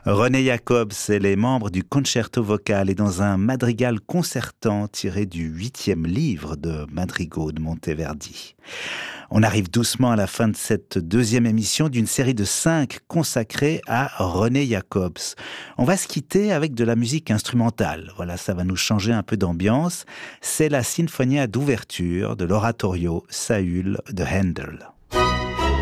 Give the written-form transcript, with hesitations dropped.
René Jacobs et les membres du Concerto Vocal et dans un madrigal concertant tiré du 8e livre de Madrigaux de Monteverdi. On arrive doucement à la fin de cette 2e émission d'une série de 5 consacrée à René Jacobs. On va se quitter avec de la musique instrumentale. Voilà, ça va nous changer un peu d'ambiance. C'est la Sinfonia d'ouverture de l'oratorio Saül de Handel.